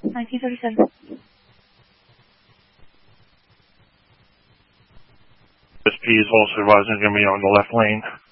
1937. SP is also advising going to be on the left lane.